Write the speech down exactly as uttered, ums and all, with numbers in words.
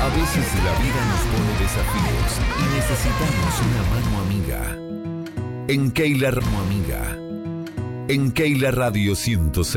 veces la vida nos pone desafíos y necesitamos una mano amiga. En Keilar, mano amiga. En Keilar Radio ciento seis.